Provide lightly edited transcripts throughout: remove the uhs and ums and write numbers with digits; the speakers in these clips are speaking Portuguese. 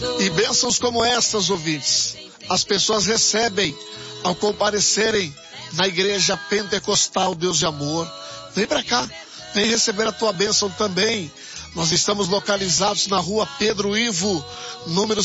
E bênçãos como estas, ouvintes, as pessoas recebem ao comparecerem na igreja pentecostal Deus de Amor. Vem pra cá, vem receber a tua bênção também. Nós estamos localizados na rua Pedro Ivo, número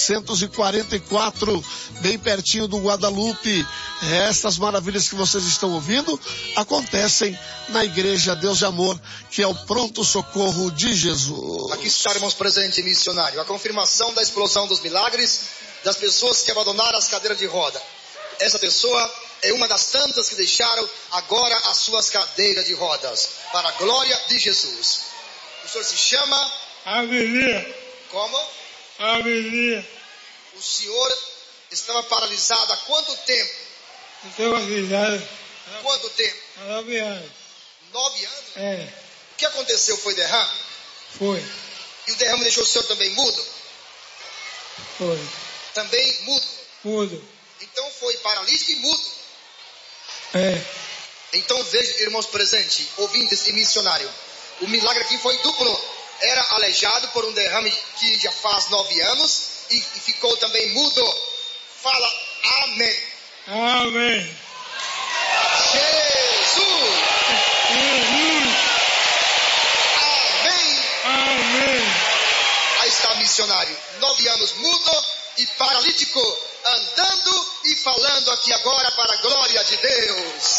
744, bem pertinho do Guadalupe. Estas maravilhas que vocês estão ouvindo acontecem na igreja Deus de Amor, que é o pronto socorro de Jesus. Aqui estaremos presentes, missionário. A confirmação da explosão dos milagres das pessoas que abandonaram as cadeiras de roda. Essa pessoa é uma das tantas que deixaram agora as suas cadeiras de rodas, para a glória de Jesus. O senhor se chama? Avilia. Como? Avilia. O senhor estava paralisado há quanto tempo? Estou avisado. Quanto tempo? 9 anos. 9 anos? É. O que aconteceu? Foi derrame? Foi. E o derrame deixou o senhor também mudo? Foi. Também mudo? Mudo. Então foi paralítico e mudo? É. Então veja, irmãos presentes, ouvintes e missionário. O milagre aqui foi duplo. Era aleijado por um derrame que já faz 9 anos e ficou também mudo. Fala amém. Amém. Jesus. Amém. Amém. Aí está missionário. 9 anos mudo e paralítico, andando e falando aqui agora para a glória de Deus.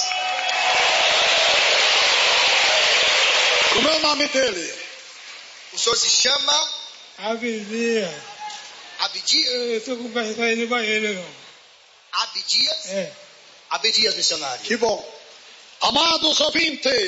Como é o nome dele? O senhor se chama? Avilia. Abdias? Eu estou com pressa para ir no banheiro, irmão. Abdias? É. Abdias, missionário. Que bom. Amados ouvintes,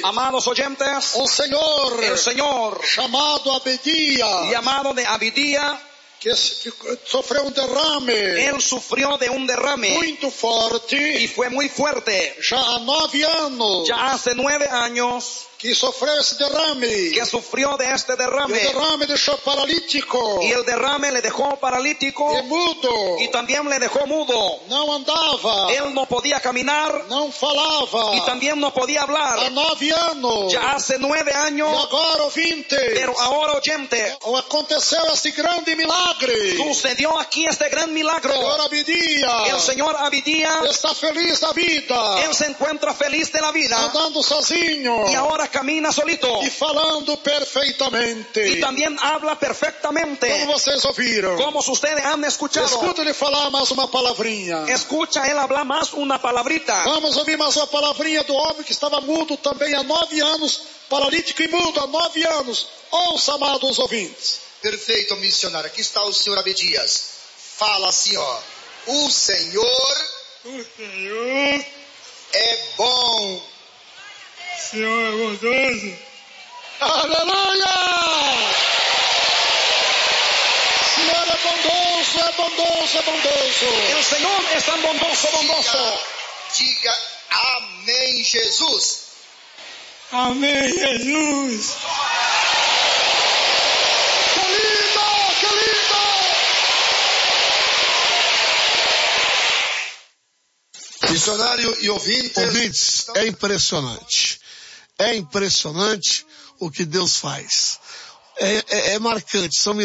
el Señor chamado Abdias, llamado de Abdía, que sofreu um derrame él sufrió de un derrame muito forte, y fue muy fuerte. já há 9 anos Ya hace 9 años que sofreu esse derrame. que sufrió de este E o derrame, derrame deixou paralítico y el derrame le dejó paralítico e mudo, y también le dejó mudo. não andava, Él no podía caminar não falava, y también no podía há hablar. 9 anos. Ya hace 9 E años, agora, ouvintes, pero ahora oyente, aconteceu esse grande milagre. sucedió aquí este gran milagro. Senhor Abdias El señor Abdía, está feliz da vida, él se encuentra feliz de la vida andando sozinho y ahora camina solito e falando perfeitamente. y también habla perfectamente. Como vocês ouviram? Como ustedes han escuchado, Escuta ele falar mais uma palavrinha. escucha él hablar más una palabrita. Vamos ouvir mais uma palavrinha do homem que estava mudo também há 9 anos, paralítico e mudo há 9 anos. Ouça, amados ouvintes. Perfeito, missionário. Aqui está o senhor Abdias. Fala assim, ó. O Senhor é bom. O Senhor é bondoso. Aleluia! Senhor é bondoso, é bondoso, é bondoso. El Señor es tan bondoso, bondoso. Diga amém, Jesus. Amém, Jesus. Que lindo, que lindo! Missionário e Ouvintes, é impressionante. É impressionante o que Deus faz. É marcante. São